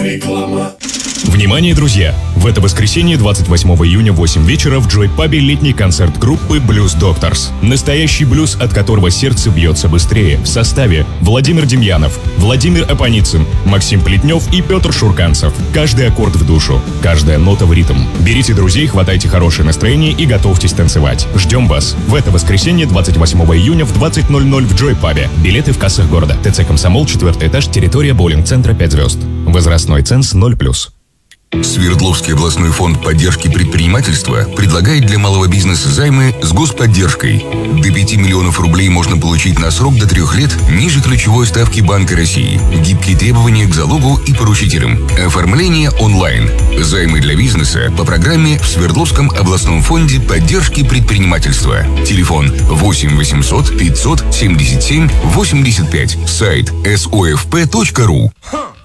Реклама. Внимание, друзья! В это воскресенье, 28 июня в 8 вечера в Joy Pub летний концерт группы Blues Doctors. Настоящий блюз, от которого сердце бьется быстрее. В составе Владимир Демьянов, Владимир Апаницын, Максим Плетнев и Петр Шурканцев. Каждый аккорд в душу, каждая нота в ритм. Берите друзей, хватайте хорошее настроение и готовьтесь танцевать. Ждем вас в это воскресенье, 28 июня в 20:00 в Joy Pub. Билеты в кассах города. ТЦ «Комсомол», 4 этаж, территория боулинг-центра 5 звезд. Возрастной ценз 0+. Свердловский областной фонд поддержки предпринимательства предлагает для малого бизнеса займы с господдержкой. До 5 миллионов рублей можно получить на срок до 3 лет ниже ключевой ставки Банка России. Гибкие требования к залогу и поручителям. Оформление онлайн. Займы для бизнеса по программе в Свердловском областном фонде поддержки предпринимательства. Телефон 8 800 577 85. Сайт sofp.ru.